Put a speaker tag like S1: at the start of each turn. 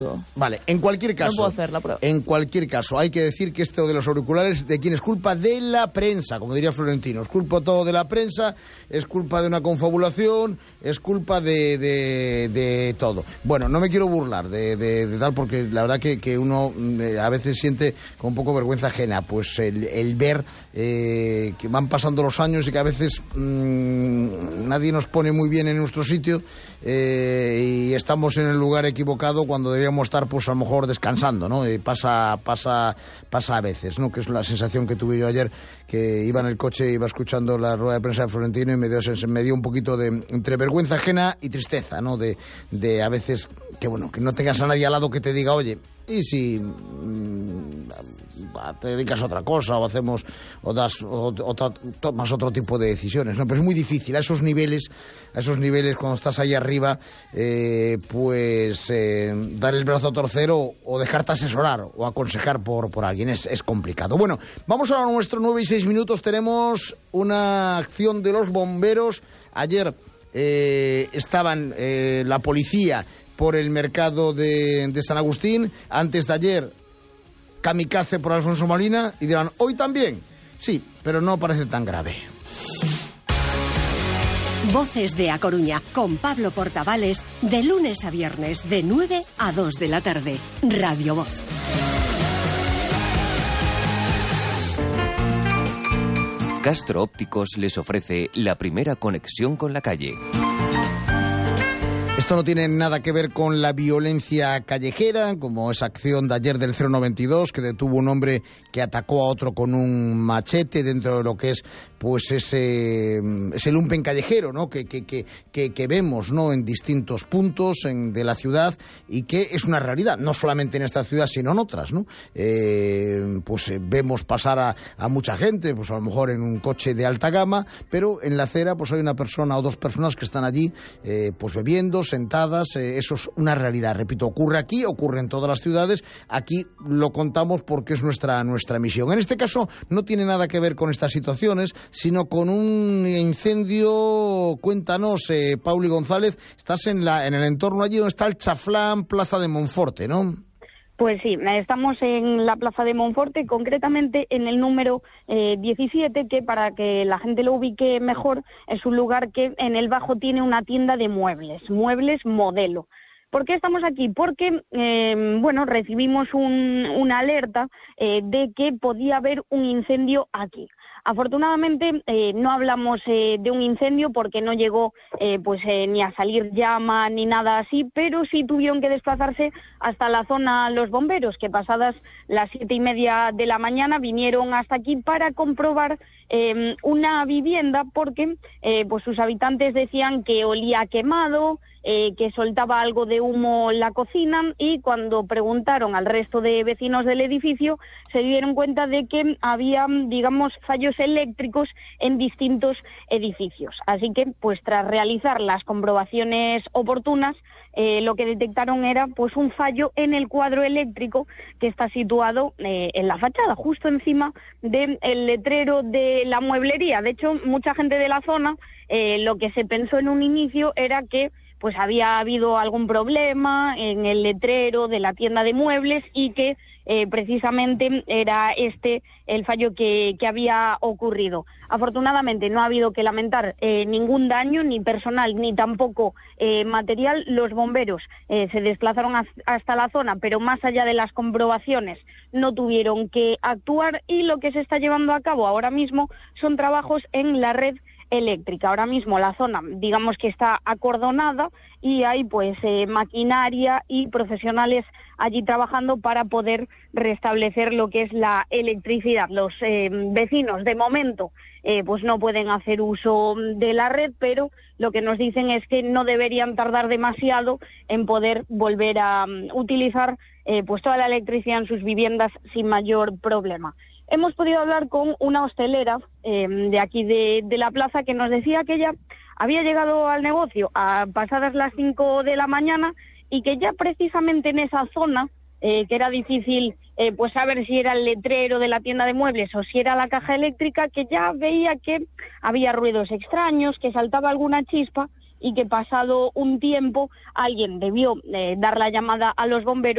S1: Vale, en cualquier caso,
S2: no puedo hacer la prueba.
S1: En cualquier caso, hay que decir que esto de los auriculares, ¿de quién es culpa? De la prensa, como diría Florentino. Es culpa todo de la prensa, es culpa de una confabulación, es culpa de todo. Bueno, no me quiero burlar de tal, porque la verdad que uno a veces siente con un poco vergüenza ajena, pues el ver que van pasando los años y que a veces nadie nos pone muy bien en nuestro sitio y estamos en el lugar equivocado cuando debíamos estar, pues a lo mejor descansando, ¿no? Pasa a veces, ¿no? Que es la sensación que tuve yo ayer, que iba en el coche, iba escuchando la rueda de prensa de Florentino y me dio un poquito de entre vergüenza ajena y tristeza, ¿no? De a veces que bueno, que no tengas a nadie al lado que te diga, oye, y si te dedicas a otra cosa o tomas otro tipo de decisiones, ¿no? Pero es muy difícil a esos niveles cuando estás ahí arriba, dar el brazo a torcer o dejarte asesorar o aconsejar por alguien es complicado. Bueno, vamos a nuestro 9 y 6 minutos. Tenemos una acción de los bomberos. Ayer estaban la policía por el mercado de San Agustín. Antes de ayer, kamikaze por Alfonso Molina. Y dirán, ¿hoy también? Sí, pero no parece tan grave.
S3: Voces de A Coruña, con Pablo Portavales, de lunes a viernes, de 9 a 2 de la tarde. Radio Voz.
S4: Castro Ópticos les ofrece la primera conexión con la calle.
S1: Esto no tiene nada que ver con la violencia callejera, como esa acción de ayer del 092, que detuvo un hombre que atacó a otro con un machete dentro de lo que es pues ese lumpen callejero, ¿no? que vemos, ¿no? En distintos puntos de la ciudad, y que es una realidad, no solamente en esta ciudad, sino en otras, ¿no? Vemos pasar a mucha gente, pues a lo mejor en un coche de alta gama, pero en la acera pues hay una persona o dos personas que están allí pues bebiendo, sentadas. Eso es una realidad, repito, ocurre aquí, ocurre en todas las ciudades. Aquí lo contamos porque es nuestra misión. En este caso no tiene nada que ver con estas situaciones, sino con un incendio. Cuéntanos, Pauli González, estás en el entorno allí donde está el Chaflán, Plaza de Monforte, ¿no?
S5: Pues sí, estamos en la Plaza de Monforte, concretamente en el número 17, que para que la gente lo ubique mejor, es un lugar que en el bajo tiene una tienda de muebles modelo. ¿Por qué estamos aquí? Porque, recibimos una alerta de que podía haber un incendio aquí. Afortunadamente no hablamos de un incendio porque no llegó ni a salir llama ni nada así, pero sí tuvieron que desplazarse hasta la zona los bomberos, que pasadas las 7:30 de la mañana vinieron hasta aquí para comprobar una vivienda, porque sus habitantes decían que olía quemado, que soltaba algo de humo en la cocina, y cuando preguntaron al resto de vecinos del edificio se dieron cuenta de que había, fallos eléctricos en distintos edificios. Así que, tras realizar las comprobaciones oportunas, lo que detectaron era un fallo en el cuadro eléctrico que está situado en la fachada, justo encima del letrero de la mueblería. De hecho, mucha gente de la zona, lo que se pensó en un inicio era que había habido algún problema en el letrero de la tienda de muebles y que precisamente era el fallo que había ocurrido. Afortunadamente no ha habido que lamentar ningún daño, ni personal, ni tampoco material. Los bomberos se desplazaron hasta la zona, pero más allá de las comprobaciones no tuvieron que actuar, y lo que se está llevando a cabo ahora mismo son trabajos en la red eléctrica. Ahora mismo la zona, que está acordonada, y hay maquinaria y profesionales allí trabajando para poder restablecer lo que es la electricidad. Los vecinos de momento no pueden hacer uso de la red, pero lo que nos dicen es que no deberían tardar demasiado en poder volver a utilizar toda la electricidad en sus viviendas sin mayor problema. Hemos podido hablar con una hostelera de aquí de la plaza, que nos decía que ella había llegado al negocio a pasadas las 5 de la mañana, y que ya precisamente en esa zona, que era difícil saber si era el letrero de la tienda de muebles o si era la caja eléctrica, que ya veía que había ruidos extraños, que saltaba alguna chispa, y que pasado un tiempo alguien debió dar la llamada a los bomberos